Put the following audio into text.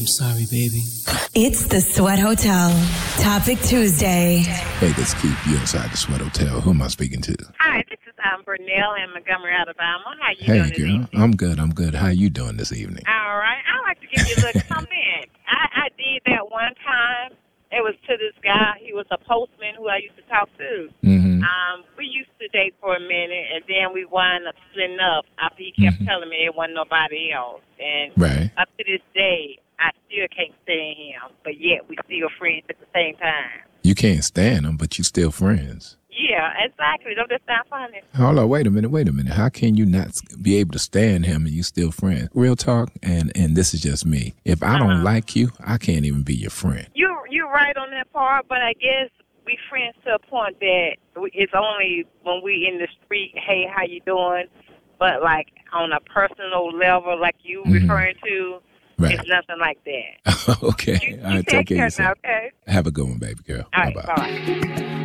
I'm sorry, baby. It's the Sweat Hotel. Topic Tuesday. Hey, this is Keith. You inside the Sweat Hotel. Who am I speaking to? Hi, this is Burnell in Montgomery, Alabama. How you Hey, doing this girl. evening? I'm good. How you doing this evening? All right. I'd like to give you a little comment. I did that one time. It was to this guy. He was a postman who I used to talk to. Mm-hmm. We used to date for a minute, and then we wound up splitting up after he kept telling me it wasn't nobody else. And Right. up to this day, I still can't stand him, but yet we still friends at the same time. You can't stand them, but you still friends. Yeah, exactly. Don't that sound funny? Hold on, wait a minute. How can you not be able to stand him and you still friends? Real talk, and this is just me. If I don't like you, I can't even be your friend. You're right on that part, but I guess we friends to a point that it's only when we in the street, hey, how you doing? But like on a personal level, like you referring to, Right. it's nothing like that. Okay. You All right, take take care of care now, yourself. okay? Have a good one, baby girl. All right, Bye-bye. bye.